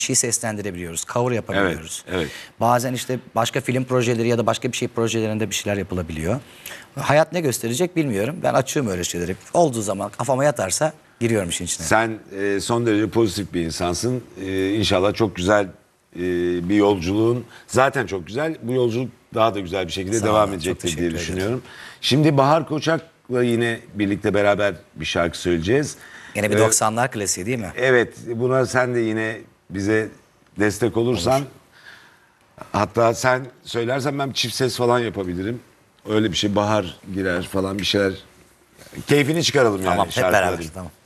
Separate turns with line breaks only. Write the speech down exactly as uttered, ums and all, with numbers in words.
kişiyi seslendirebiliyoruz. Cover yapabiliyoruz.
Evet, evet.
Bazen işte başka film projeleri ya da başka bir şey projelerinde bir şeyler yapılabiliyor. Hayat ne gösterecek bilmiyorum. Ben açığım öyle şeyleri. Olduğu zaman kafama yatarsa giriyorum işin içine.
Sen e, son derece pozitif bir insansın. E, İnşallah çok güzel e, bir yolculuğun. Zaten çok güzel. Bu yolculuk daha da güzel bir şekilde
Sağ
devam
olun, çok
edecektir
teşekkür
diye
ederim.
düşünüyorum. Şimdi Bahar Koçak'la yine birlikte beraber bir şarkı söyleyeceğiz.
Yine bir
Ee,
doksanlar klasiği değil mi?
Evet, buna sen de yine bize destek olursan,
Olur.
hatta sen söylersen ben çift ses falan yapabilirim. Öyle bir şey, bahar girer falan bir şeyler. Keyfini çıkaralım yani
Tamam, hep
şarkıların.
beraber. Tamam.